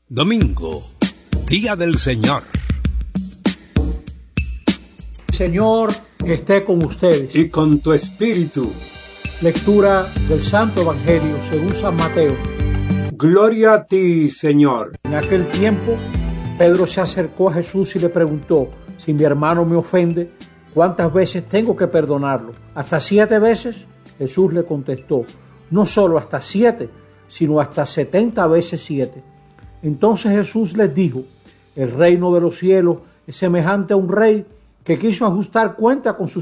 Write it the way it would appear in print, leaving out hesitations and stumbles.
Domingo, Día del Señor. Señor, esté con ustedes. Y con tu espíritu. Lectura del Santo Evangelio según San Mateo. Gloria a ti, Señor. En aquel tiempo, Pedro se acercó a Jesús y le preguntó: si mi hermano me ofende, ¿cuántas veces tengo que perdonarlo? ¿Hasta 7 veces? Jesús le contestó: no solo hasta 7, sino hasta 70 veces 7. Entonces Jesús les dijo: el reino de los cielos es semejante a un rey que quiso ajustar cuenta con sus